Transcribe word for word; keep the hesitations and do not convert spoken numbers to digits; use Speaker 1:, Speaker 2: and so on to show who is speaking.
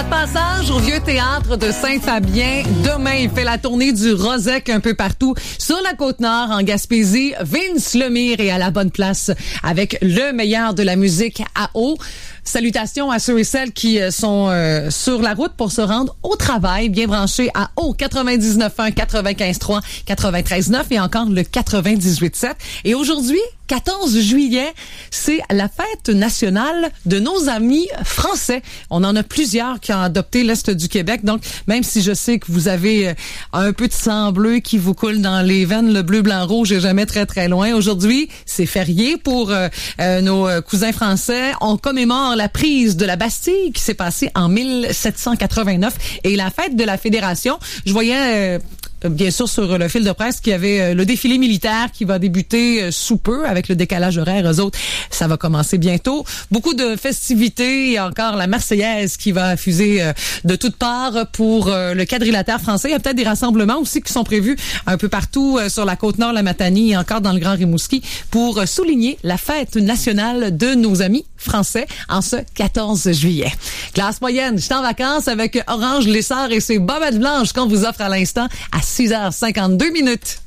Speaker 1: passage au Vieux Théâtre de Saint-Fabien. Demain, il fait la tournée du Rosec un peu partout sur la Côte-Nord, en Gaspésie. Vince Lemire est à la bonne place avec le meilleur de la musique à eau. Salutations à ceux et celles qui sont euh, sur la route pour se rendre au travail, bien branchés à eau quatre-vingt-dix-neuf un, quatre-vingt-quinze trois, quatre-vingt-treize neuf et encore le quatre-vingt-dix-huit sept. Et aujourd'hui, quatorze juillet, c'est la fête nationale de nos amis français. On en a plusieurs qui ont adopté l'Est du Québec. Donc, même si je sais que vous avez un peu de sang bleu qui vous coule dans les veines, le bleu, blanc, rouge est jamais très, très loin. Aujourd'hui, c'est férié pour euh, euh, nos cousins français. On commémore la prise de la Bastille qui s'est passée en mille sept cent quatre-vingt-neuf et la fête de la Fédération. Je voyais... Euh, bien sûr, sur le fil de presse, qu'il y avait le défilé militaire qui va débuter sous peu avec le décalage horaire. Eux autres, ça va commencer bientôt. Beaucoup de festivités et encore la Marseillaise qui va fuser de toutes parts pour le quadrilatère français. Il y a peut-être des rassemblements aussi qui sont prévus un peu partout sur la Côte-Nord, la Matanie et encore dans le Grand Rimouski pour souligner la fête nationale de nos amis français en ce quatorze juillet. Classe moyenne, je suis en vacances avec Orange Lessard et ses bobettes blanches qu'on vous offre à l'instant à six heures cinquante-deux minutes.